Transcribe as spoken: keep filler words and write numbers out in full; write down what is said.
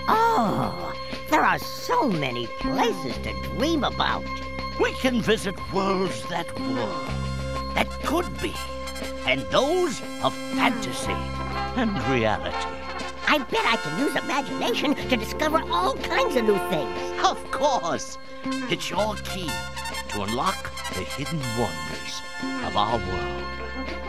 Oh, there are so many places to dream about. We can visit worlds that were, that could be, and those of fantasy and reality. I bet I can use imagination to discover all kinds of new things. Of course. It's your key to unlock the hidden wonders of our world.